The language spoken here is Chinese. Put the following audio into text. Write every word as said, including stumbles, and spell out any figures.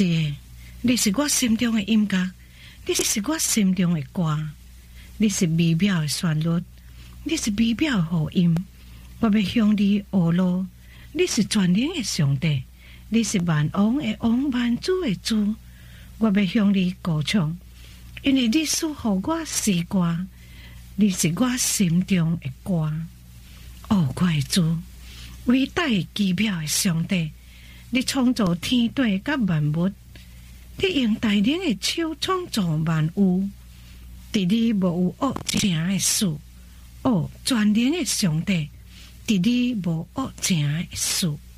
是的，你是我心中的音乐，你是我心中的歌，你是美妙的旋律，你是美妙的和音。我要向你学路，你是全能的上帝，你是万王的王，万主的主。我要向你歌唱，因为你赐予我诗歌，你是我心中的歌。哦，我的主，伟大奇妙的上帝，你创造天地甲万物，你用大能的手创造万物，伫你无有恶正的事。哦，全能的上帝，伫你无恶正的事。